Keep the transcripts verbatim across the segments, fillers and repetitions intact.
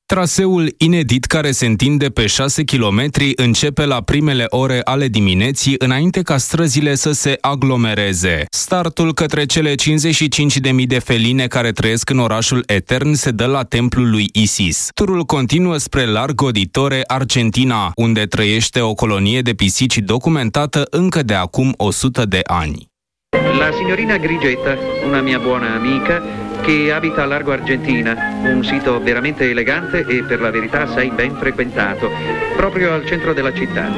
Traseul inedit care se întinde pe șase kilometri începe la primele ore ale dimineții înainte ca străzile să se aglomereze. Startul către cele cincizeci și cinci de mii de feline care trăiesc în orașul etern se dă la templul lui Isis. Turul continuă spre Largo di Torre, Argentina, unde trăiește o colonie de pisici documentată încă de acum o sută de ani. La signorina Grigetta, una mia buona amica, che abita a Largo Argentina, un sito veramente elegante e per la verità assai ben frequentato, proprio al centro della città.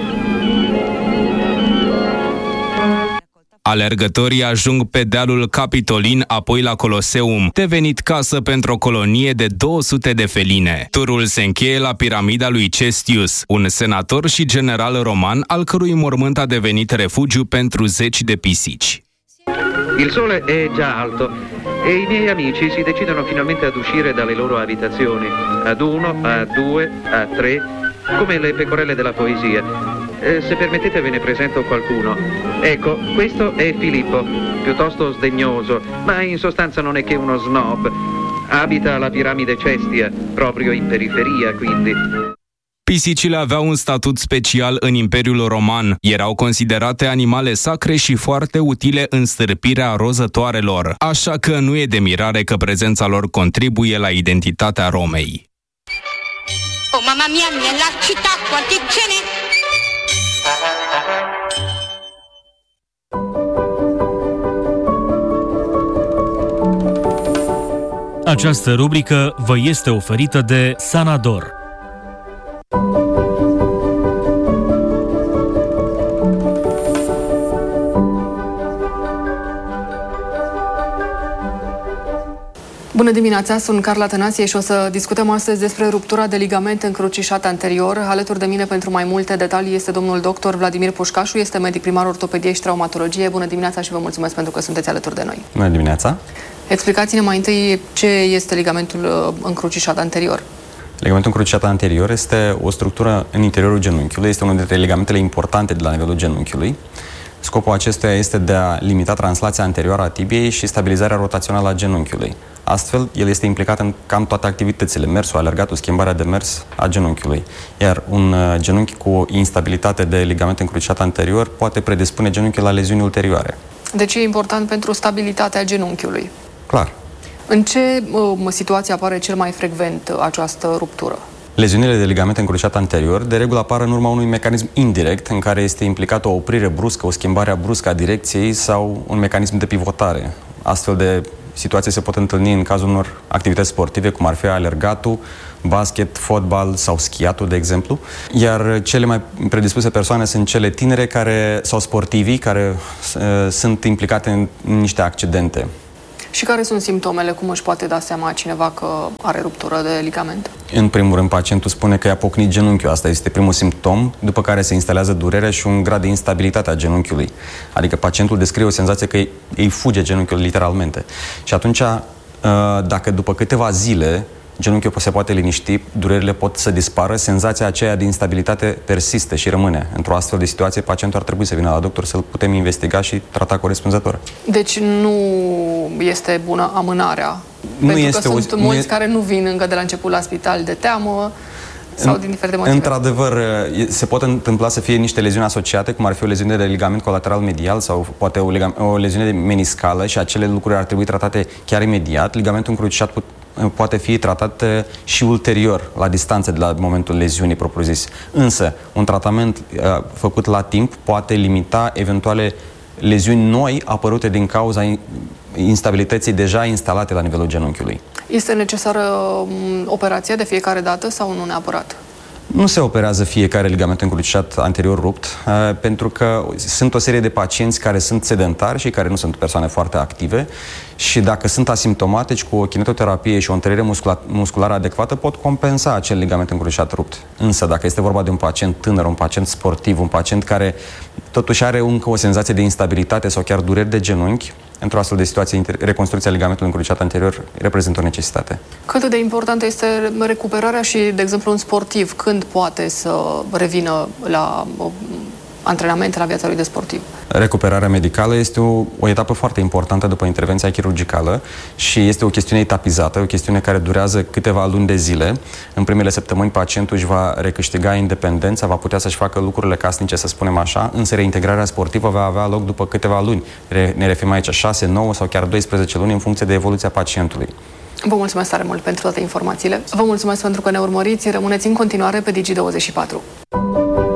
Alergătorii ajung pe dealul Capitolin, apoi la Coloseum, devenit casă pentru o colonie de două sute de feline. Turul se încheie la piramida lui Cestius, un senator și general roman al cărui mormânt a devenit refugiu pentru zeci de pisici. Il sole è già alto e i miei amici si decidono finalmente ad uscire dalle loro abitazioni, ad uno, a due, a tre, come le pecorelle della poesia. Eh, se permettete ve ne presento qualcuno. Ecco, questo è Filippo, piuttosto sdegnoso, ma in sostanza non è che uno snob. Abita alla piramide Cestia, proprio in periferia, quindi. Pisicile aveau un statut special în Imperiul Roman. Erau considerate animale sacre și foarte utile în stârpirea rozătoarelor, așa că nu e de mirare că prezența lor contribuie la identitatea Romei. Oh, mamma mia, nella città quanti ce ne? Această rubrică vă este oferită de Sanador. Bună dimineața, sunt Carla Tănație și o să discutăm astăzi despre ruptura de ligament încrucișat anterior. Alături de mine pentru mai multe detalii este domnul doctor Vladimir Pușcașu, este medic primar ortopedie și traumatologie. Bună dimineața și vă mulțumesc pentru că sunteți alături de noi. Bună dimineața! Explicați-ne mai întâi ce este ligamentul încrucișat anterior. Ligamentul încrucișat anterior este o structură în interiorul genunchiului, este unul dintre ligamentele importante de la nivelul genunchiului. Scopul acestuia este de a limita translația anterioară a tibiei și stabilizarea rotațională a genunchiului. Astfel, el este implicat în cam toate activitățile, mersul, alergatul, schimbarea de mers a genunchiului. Iar un genunchi cu instabilitate de ligament încrucișat anterior poate predispune genunchiul la leziuni ulterioare. Deci e important pentru stabilitatea genunchiului. Clar. În ce uh, situație apare cel mai frecvent această ruptură? Leziunile de ligament încrucișat anterior de regulă apar în urma unui mecanism indirect în care este implicată o oprire bruscă, o schimbare bruscă a direcției sau un mecanism de pivotare. Astfel de situații se pot întâlni în cazul unor activități sportive, cum ar fi alergatul, basket, fotbal sau schiatul, de exemplu. Iar cele mai predispuse persoane sunt cele tinere care, sau sportivii care uh, sunt implicate în, în niște accidente. Și care sunt simptomele? Cum își poate da seama cineva că are ruptură de ligament? În primul rând, pacientul spune că i-a pocnit genunchiul. Asta este primul simptom, după care se instalează durerea și un grad de instabilitate a genunchiului. Adică pacientul descrie o senzație că îi fuge genunchiul literalmente. Și atunci, dacă după câteva zile genunchiul se poate liniști, durerile pot să dispară, senzația aceea de instabilitate persistă și rămâne. Într-o astfel de situație, pacientul ar trebui să vină la doctor să-l putem investiga și trata corespunzător. Deci nu este bună amânarea? Nu pentru este că o, sunt mulți e... care nu vin încă de la început la spital de teamă sau din diferite motive. Într-adevăr, se pot întâmpla să fie niște leziuni asociate, cum ar fi o leziune de ligament colateral medial sau poate o, o leziune de meniscală și acele lucruri ar trebui tratate chiar imediat. Ligamentul încrucișat poate fi tratat și ulterior, la distanță de la momentul leziunii propriu-zis. Însă, un tratament uh, făcut la timp poate limita eventuale leziuni noi apărute din cauza instabilității deja instalate la nivelul genunchiului. Este necesară um, operația de fiecare dată sau nu neapărat? Nu se operează fiecare ligament încrucișat anterior rupt, uh, pentru că sunt o serie de pacienți care sunt sedentari și care nu sunt persoane foarte active și dacă sunt asimptomatici, cu o kinetoterapie și o întărire muscula musculară adecvată pot compensa acel ligament încrucișat rupt. Însă, dacă este vorba de un pacient tânăr, un pacient sportiv, un pacient care totuși are încă o senzație de instabilitate sau chiar dureri de genunchi, într-o astfel de situație, reconstrucția ligamentului încrucișat anterior reprezintă o necesitate. Cât de importantă este recuperarea și, de exemplu, un sportiv, când poate să revină la antrenamente la viața lui de sportiv. Recuperarea medicală este o, o etapă foarte importantă după intervenția chirurgicală și este o chestiune etapizată, o chestiune care durează câteva luni de zile. În primele săptămâni pacientul își va recâștiga independența, va putea să-și facă lucrurile casnice, să spunem așa, însă reintegrarea sportivă va avea loc după câteva luni. Ne referim aici șase, nouă sau chiar doisprezece luni în funcție de evoluția pacientului. Vă mulțumesc tare mult pentru toate informațiile. Vă mulțumesc pentru că ne urmăriți. Rămâneți în continuare pe Digi douăzeci și patru.